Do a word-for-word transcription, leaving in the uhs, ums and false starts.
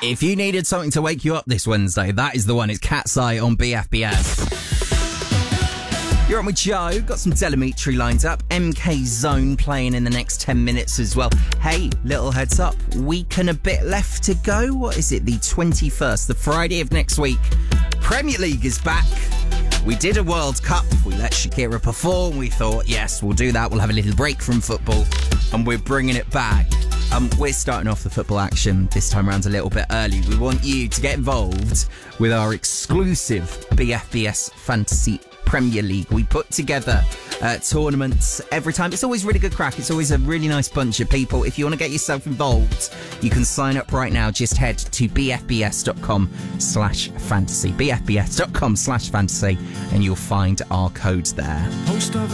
If you needed something to wake you up this Wednesday, that is the one. It's Cat's Eye on B F B S. You're on with Joe. Got some telemetry lined up. M K Zone playing in the next ten minutes as well. Hey, little heads up. Week and a bit left to go. What is it? The twenty-first, the Friday of next week. Premier League is back. We did a World Cup. We let Shakira perform. We thought, yes, we'll do that. We'll have a little break from football. And we're bringing it back. Um, we're starting off the football action this time around a little bit early. We want you to get involved with our exclusive B F B S Fantasy Premier League. We put together uh, tournaments every time. It's always really good crack. It's always a really nice bunch of people. If you want to get yourself involved, you can sign up right now. Just head to bfbs.com slash fantasy. bfbs.com slash fantasy and you'll find our code there. Most of